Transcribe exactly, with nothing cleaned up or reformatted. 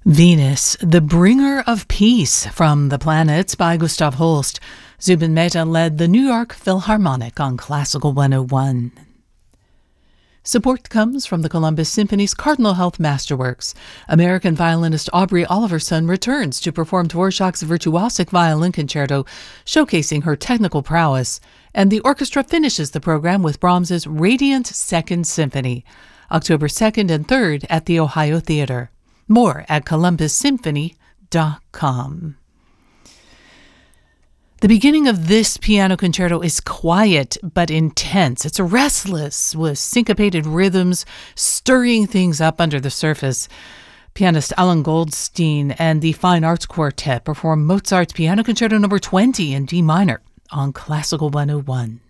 Venus, the Bringer of Peace from the Planets by Gustav Holst. Zubin Mehta led the New York Philharmonic on Classical one oh one. Support comes from the Columbus Symphony's Cardinal Health Masterworks. American violinist Aubrey Oliverson returns to perform Dvorak's Virtuosic Violin Concerto, showcasing her technical prowess. And the orchestra finishes the program with Brahms's Radiant Second Symphony, October second and third at the Ohio Theater. More at columbus symphony dot com. The beginning of this piano concerto is quiet but intense. It's restless, with syncopated rhythms stirring things up under the surface. Pianist Alan Goldstein and the Fine Arts Quartet perform Mozart's Piano Concerto number twenty in D minor on Classical one oh one.